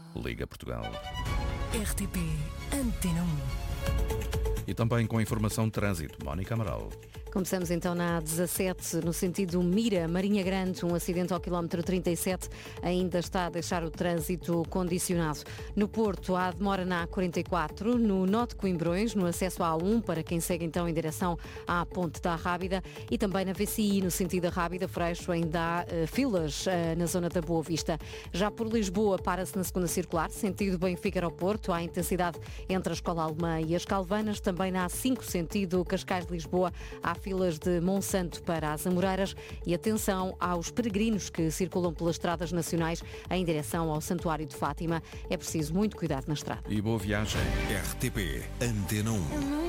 Liga Portugal. RTP Antena 1. E também com a informação de trânsito. Mónica Amaral. Começamos então na A17, no sentido Mira, Marinha Grande, um acidente ao quilómetro 37, ainda está a deixar o trânsito condicionado. No Porto, há demora na A44, no Nó de Coimbrões, no acesso à A1, para quem segue então em direção à Ponte da Rábida, e também na VCI, no sentido da Rábida, Freixo, ainda há filas na zona da Boa Vista. Já por Lisboa, para-se na segunda circular, sentido Benfica ao Porto, há intensidade entre a Escola Alemã e as Calvanas, também na A5, sentido Cascais de Lisboa, há filas de Monsanto para as Amoreiras e atenção aos peregrinos que circulam pelas estradas nacionais em direção ao Santuário de Fátima. É preciso muito cuidado na estrada. E boa viagem. RTP Antena 1.